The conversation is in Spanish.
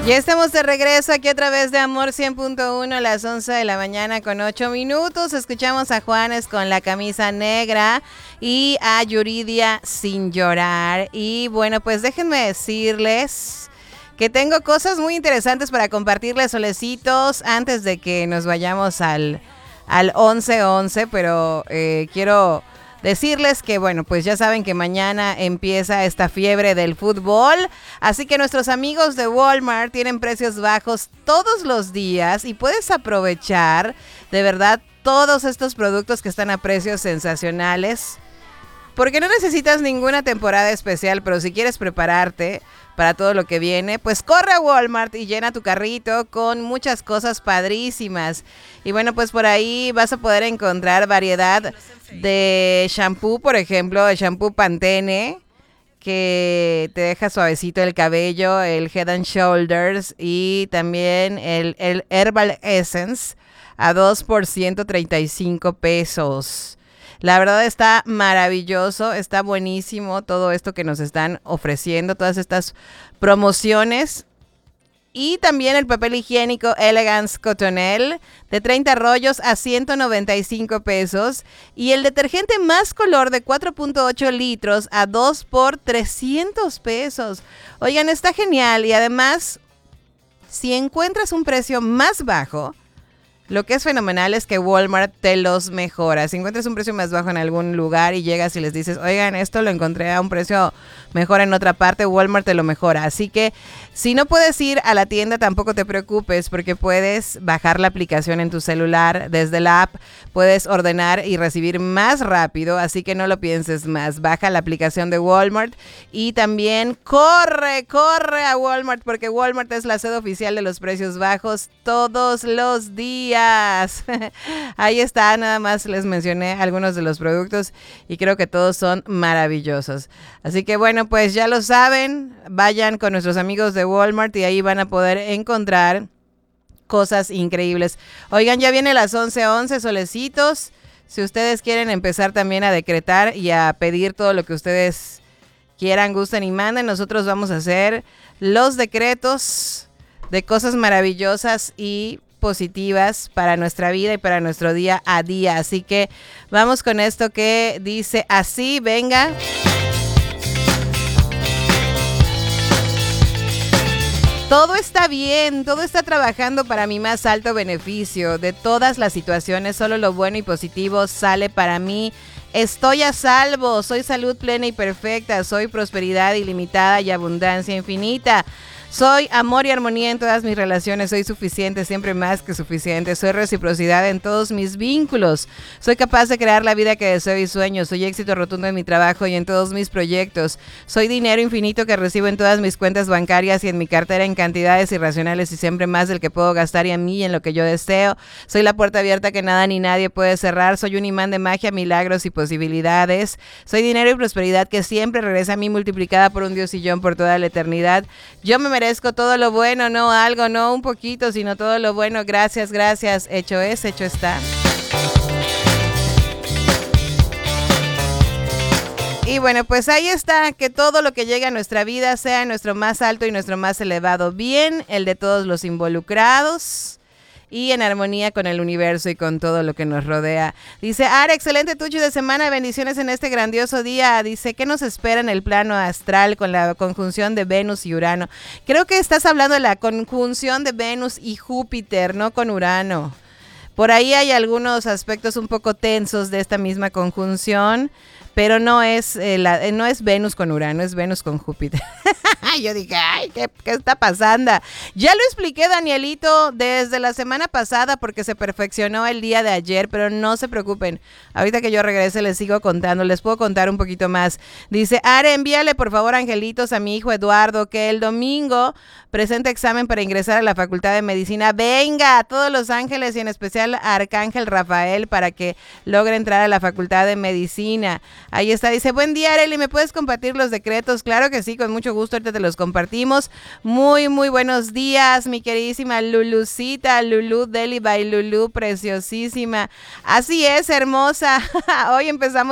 Ya estamos de regreso aquí a través de Amor 100.1 a las 11 de la mañana con 8 minutos. Escuchamos a Juanes con La Camisa Negra y a Yuridia Sin Llorar. Y bueno, pues déjenme decirles que tengo cosas muy interesantes para compartirles, solecitos, antes de que nos vayamos al 11-11, pero quiero decirles que, bueno, pues ya saben que mañana empieza esta fiebre del fútbol, así que nuestros amigos de Walmart tienen precios bajos todos los días y puedes aprovechar de verdad todos estos productos que están a precios sensacionales, porque no necesitas ninguna temporada especial, pero si quieres prepararte para todo lo que viene, pues corre a Walmart y llena tu carrito con muchas cosas padrísimas. Y bueno, pues por ahí vas a poder encontrar variedad de shampoo, por ejemplo, el shampoo Pantene, que te deja suavecito el cabello, el Head and Shoulders y también el Herbal Essence a 2 por 135 pesos. La verdad está maravilloso, está buenísimo todo esto que nos están ofreciendo, todas estas promociones. Y también el papel higiénico Elegance Cottonelle de 30 rollos a 195 pesos. Y el detergente Más Color de 4.8 litros a 2 por 300 pesos. Oigan, está genial. Y además, si encuentras un precio más bajo, lo que es fenomenal es que Walmart te los mejora. Si encuentras un precio más bajo en algún lugar y llegas y les dices, oigan, esto lo encontré a un precio mejor en otra parte, Walmart te lo mejora. Así que si no puedes ir a la tienda, tampoco te preocupes, porque puedes bajar la aplicación en tu celular. Desde la app puedes ordenar y recibir más rápido, así que no lo pienses más. Baja la aplicación de Walmart y también corre a Walmart, porque Walmart es la sede oficial de los precios bajos todos los días. Ahí está, nada más les mencioné algunos de los productos y creo que todos son maravillosos. Así que bueno, pues ya lo saben, vayan con nuestros amigos de Walmart y ahí van a poder encontrar cosas increíbles. Oigan, ya viene las 11:11, solecitos. Si ustedes quieren empezar también a decretar y a pedir todo lo que ustedes quieran, gusten y manden, nosotros vamos a hacer los decretos de cosas maravillosas y positivas para nuestra vida y para nuestro día a día. Así que vamos con esto que dice así, venga. Todo está bien, todo está trabajando para mi más alto beneficio. De todas las situaciones, solo lo bueno y positivo sale para mí. Estoy a salvo, soy salud plena y perfecta, soy prosperidad ilimitada y abundancia infinita. Soy amor y armonía en todas mis relaciones, soy suficiente, siempre más que suficiente, soy reciprocidad en todos mis vínculos, soy capaz de crear la vida que deseo y sueño, soy éxito rotundo en mi trabajo y en todos mis proyectos, soy dinero infinito que recibo en todas mis cuentas bancarias y en mi cartera en cantidades irracionales y siempre más del que puedo gastar y a mí en lo que yo deseo, soy la puerta abierta que nada ni nadie puede cerrar, soy un imán de magia, milagros y posibilidades, soy dinero y prosperidad que siempre regresa a mí multiplicada por un diosillón por toda la eternidad, yo me merezco todo lo bueno, no algo, no un poquito, sino todo lo bueno. Gracias, gracias. Hecho es, hecho está. Y bueno, pues ahí está, que todo lo que llegue a nuestra vida sea nuestro más alto y nuestro más elevado bien, el de todos los involucrados y en armonía con el universo y con todo lo que nos rodea. Dice, Ara, excelente tucho de semana, bendiciones en este grandioso día. Dice, ¿qué nos espera en el plano astral con la conjunción de Venus y Urano? Creo que estás hablando de la conjunción de Venus y Júpiter, no con Urano. Por ahí hay algunos aspectos un poco tensos de esta misma conjunción, pero no es Venus con Urano, es Venus con Júpiter. Yo dije, ay, ¿qué está pasando? Ya lo expliqué, Danielito, desde la semana pasada porque se perfeccionó el día de ayer, pero no se preocupen. Ahorita que yo regrese les sigo contando, les puedo contar un poquito más. Dice, Are, envíale por favor angelitos a mi hijo Eduardo, que el domingo presenta examen para ingresar a la Facultad de Medicina. Venga, a todos los ángeles y en especial a Arcángel Rafael para que logre entrar a la Facultad de Medicina. Ahí está, dice, buen día, Arely, ¿me puedes compartir los decretos? Claro que sí, con mucho gusto, ahorita te los compartimos. Muy, muy buenos días, mi queridísima Lulucita, Lulu Deli by Lulu, preciosísima. Así es, hermosa. Hoy empezamos